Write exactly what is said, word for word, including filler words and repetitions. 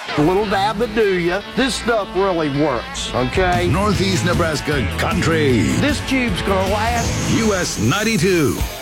A little dab to do ya. This stuff really works, okay? Northeast Nebraska Country. This tube's gonna last. U S ninety-two.